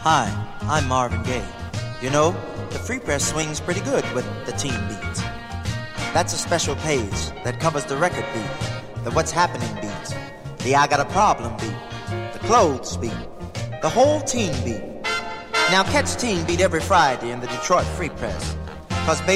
Hi, I'm Marvin Gaye. You know, the Free Press swings pretty good with the teen beats. That's a special page that covers the record beat, the what's happening beats, the I got a problem beat, the clothes beat, the whole teen beat. Now catch Teen Beat every Friday in the Detroit Free Press, 'cause baby,